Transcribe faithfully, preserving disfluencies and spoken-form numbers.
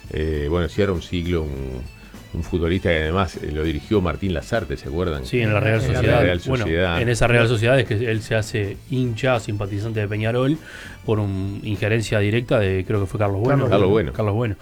Eh, bueno, cierra un siglo, un, un futbolista que además eh, lo dirigió Martín Lazarte, ¿se acuerdan? Sí, en la Real En la Sociedad. Real Bueno, Sociedad. en esa Real Sociedad es que él se hace hincha, simpatizante de Peñarol, por una injerencia directa de, creo que fue Carlos Bueno. Carlos Bueno. Carlos Bueno.